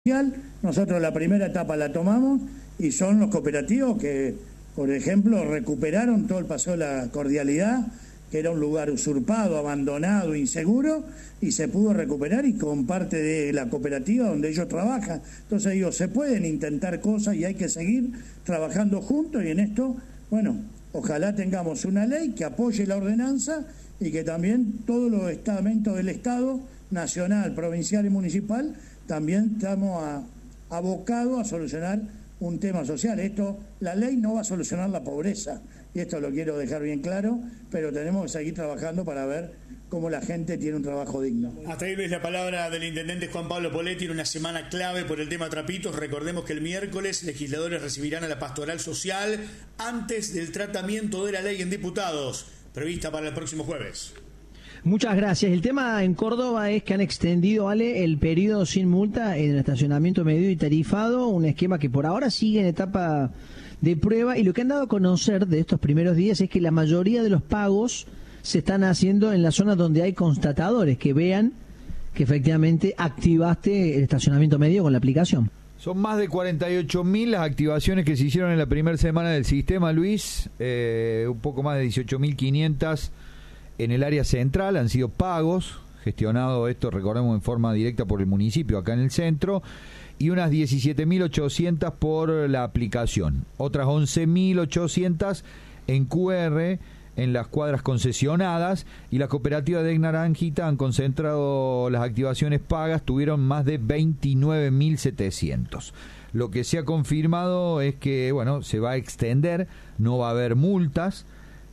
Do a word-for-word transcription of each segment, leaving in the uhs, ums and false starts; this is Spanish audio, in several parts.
Nosotros la primera etapa la tomamos y son los cooperativos que, por ejemplo, recuperaron todo el Paseo de la Cordialidad, que era un lugar usurpado, abandonado, inseguro, y se pudo recuperar y con parte de la cooperativa donde ellos trabajan. Entonces digo, se pueden intentar cosas y hay que seguir trabajando juntos, y en esto, bueno, ojalá tengamos una ley que apoye la ordenanza y que también todos los estamentos del Estado, nacional, provincial y municipal, también estamos a, abocados a solucionar un tema social. Esto, la ley no va a solucionar la pobreza, y esto lo quiero dejar bien claro, pero tenemos que seguir trabajando para ver cómo la gente tiene un trabajo digno. Hasta ahí, Luis, la palabra del intendente Juan Pablo Poletti en una semana clave por el tema Trapitos. Recordemos que el miércoles legisladores recibirán a la pastoral social antes del tratamiento de la ley en diputados, prevista para el próximo jueves. Muchas gracias. El tema en Córdoba es que han extendido, Ale, el periodo sin multa en el estacionamiento medido y tarifado, un esquema que por ahora sigue en etapa de prueba, y lo que han dado a conocer de estos primeros días es que la mayoría de los pagos se están haciendo en las zonas donde hay constatadores que vean que efectivamente activaste el estacionamiento medido con la aplicación. Son más de cuarenta y ocho mil las activaciones que se hicieron en la primera semana del sistema, Luis, eh, un poco más de dieciocho mil quinientas en el área central han sido pagos, gestionado esto, recordemos, en forma directa por el municipio acá en el centro, y unas diecisiete mil ochocientas por la aplicación. Otras once mil ochocientas en Q R, en las cuadras concesionadas, y la cooperativa de Naranjita han concentrado las activaciones pagas, tuvieron más de veintinueve mil setecientos. Lo que se ha confirmado es que, bueno, se va a extender, no va a haber multas.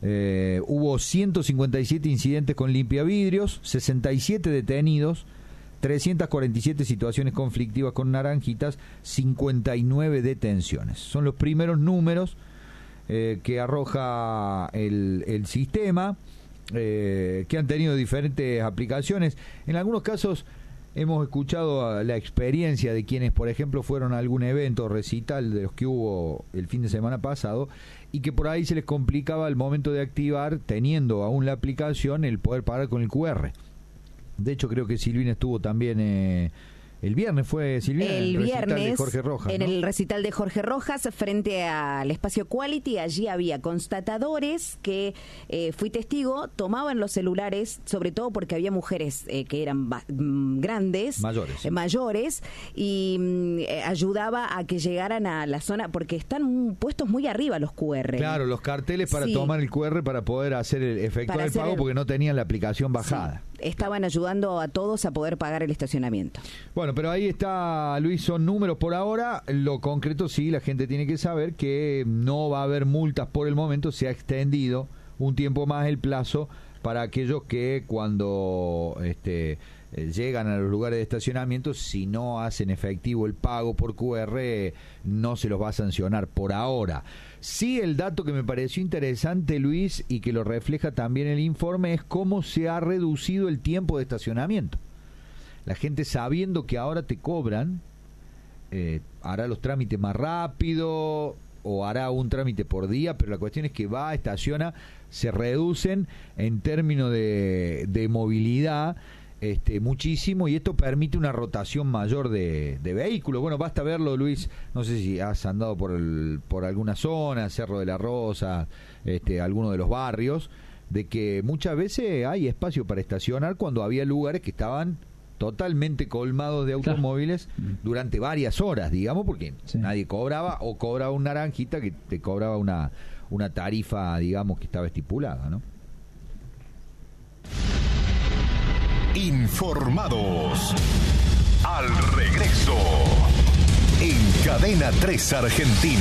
Eh, hubo ciento cincuenta y siete incidentes con limpiavidrios, sesenta y siete detenidos, trescientas cuarenta y siete situaciones conflictivas con Naranjitas, cincuenta y nueve detenciones. Son los primeros números eh, que arroja el, el sistema, eh, que han tenido diferentes aplicaciones. En algunos casos hemos escuchado la experiencia de quienes, por ejemplo, fueron a algún evento recital de los que hubo el fin de semana pasado, y que por ahí se les complicaba al momento de activar, teniendo aún la aplicación, el poder pagar con el Q R. De hecho, creo que Silvina estuvo también eh, el viernes, fue Silvina, el, el recital viernes, de Jorge Rojas, en ¿no? el recital de Jorge Rojas, frente al espacio Quality. Allí había constatadores que, eh, fui testigo, tomaban los celulares, sobre todo porque había mujeres eh, que eran mm, grandes, mayores, eh, mayores y mm, eh, ayudaba a que llegaran a la zona, porque están puestos muy arriba los Q R. Claro, los carteles para sí. tomar el Q R para poder hacer el efectuar el pago, el... porque no tenían la aplicación bajada. Sí. Estaban ayudando a todos a poder pagar el estacionamiento. Bueno, pero ahí está, Luis, son números por ahora. Lo concreto sí, la gente tiene que saber que no va a haber multas por el momento. Se ha extendido un tiempo más el plazo para aquellos que cuando este, llegan a los lugares de estacionamiento, si no hacen efectivo el pago por Q R, no se los va a sancionar por ahora. Sí, el dato que me pareció interesante, Luis, y que lo refleja también el informe, es cómo se ha reducido el tiempo de estacionamiento. La gente, sabiendo que ahora te cobran, eh, hará los trámites más rápido o hará un trámite por día, pero la cuestión es que va, estaciona, se reducen en términos de, de movilidad este, muchísimo, y esto permite una rotación mayor de, de vehículos. Bueno, basta verlo, Luis, no sé si has andado por el, por alguna zona, Cerro de la Rosa, este, alguno de los barrios, de que muchas veces hay espacio para estacionar cuando había lugares que estaban totalmente colmados de automóviles, claro, durante varias horas, digamos, porque sí. nadie cobraba, o cobraba un Naranjita que te cobraba una, una tarifa, digamos, que estaba estipulada, ¿no? Informados. Al regreso, en Cadena tres Argentina.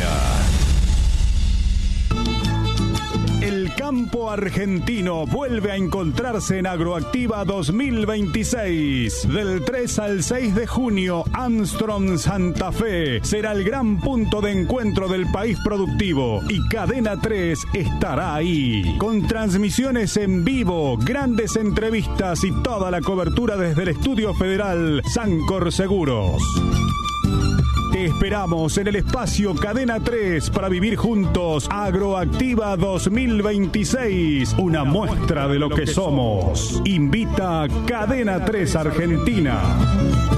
El campo argentino vuelve a encontrarse en Agroactiva dos mil veintiséis. Del tres al seis de junio, Armstrong Santa Fe será el gran punto de encuentro del país productivo, y Cadena tres estará ahí. Con transmisiones en vivo, grandes entrevistas y toda la cobertura desde el Estudio Federal Sancor Seguros. Te esperamos en el espacio Cadena tres para vivir juntos Agroactiva dos mil veintiséis, una muestra de lo que somos. Invita a Cadena tres Argentina.